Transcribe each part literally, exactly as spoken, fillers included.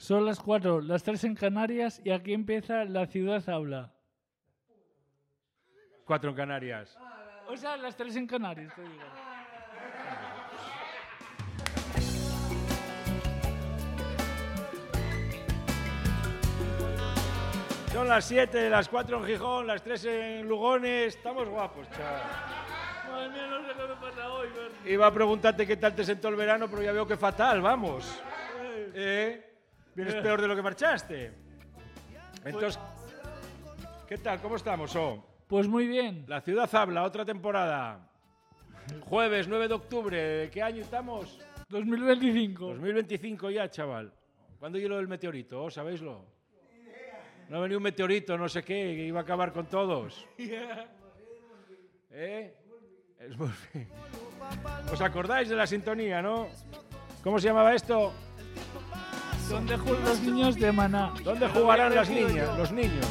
Son las cuatro, las tres en Canarias y aquí empieza La Ciudad Habla. Cuatro en Canarias. O sea, las tres en Canarias, te digo. Son las siete, las cuatro en Gijón, las tres en Lugones. Estamos guapos, chaval. Madre mía, no sé qué me pasa hoy, Bernie. Iba a preguntarte qué tal te sentó el verano, pero ya veo que fatal, vamos. ¿Eh? Vienes peor de lo que marchaste. Entonces, ¿qué tal? ¿Cómo estamos, oh? Pues muy bien. La Ciudad Habla, otra temporada. Jueves nueve de octubre. ¿De qué año estamos? dos mil veinticinco. dos mil veinticinco ya, chaval. ¿Cuándo llegó el meteorito? ¿Oh, sabéislo? No ha venido un meteorito, no sé qué, que iba a acabar con todos. ¿Eh? Es muy bien. ¿Os acordáis de la sintonía, no? ¿Cómo se llamaba esto? ¿Dónde juegan los niños de Maná? ¿Dónde jugarán las niñas, los niños?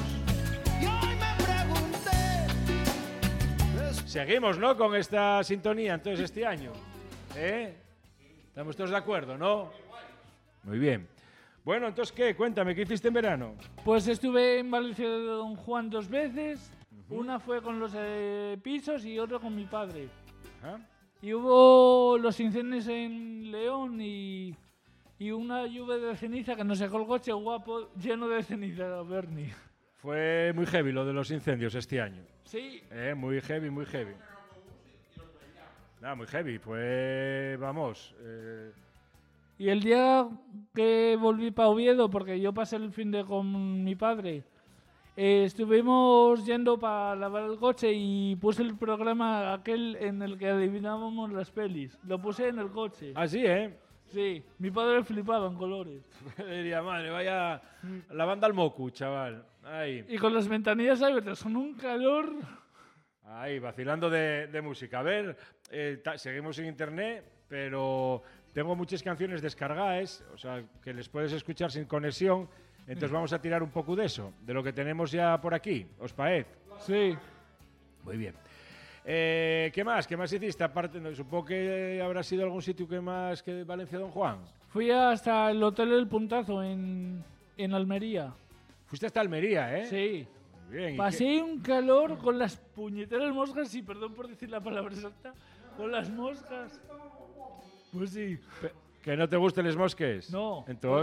Seguimos, ¿no? Con esta sintonía, entonces, este año. ¿Eh? ¿Estamos todos de acuerdo, no? Muy bien. Bueno, entonces, ¿qué? Cuéntame, ¿qué hiciste en verano? Pues estuve en Valencia de Don Juan dos veces. Uh-huh. Una fue con los eh, pisos y otra con mi padre. Ajá. Y hubo los incendios en León y, y una lluvia de ceniza que nos sacó el coche guapo lleno de ceniza, Bernie. Fue muy heavy lo de los incendios este año. Sí. Eh, muy heavy, muy heavy. Nada, muy heavy. Pues, vamos... Eh... Y el día que volví para Oviedo, porque yo pasé el fin de con mi padre, eh, estuvimos yendo para lavar el coche y puse el programa aquel en el que adivinábamos las pelis. Lo puse en el coche. Ah, sí, ¿eh? Sí, mi padre flipaba en colores. Diría, madre, vaya la banda al mocu, chaval. Ahí. Y con las ventanillas abiertas, son un calor... Ahí, vacilando de, de música. A ver, eh, ta, seguimos en internet, pero tengo muchas canciones descargadas, o sea, que les puedes escuchar sin conexión. Entonces vamos a tirar un poco de eso, de lo que tenemos ya por aquí. ¿Os parece? Sí. Muy bien. Eh, ¿Qué más? ¿Qué más hiciste? Aparte, no, supongo que habrá sido algún sitio que más que Valencia Don Juan. Fui hasta el Hotel El Puntazo en, en Almería. Fuiste hasta Almería, ¿eh? Sí. Bien, pasé qué? un calor con las puñeteras moscas, y perdón por decir la palabra exacta, con las moscas. Pues sí. ¿Que no te gusten los mosques? No. Entonces...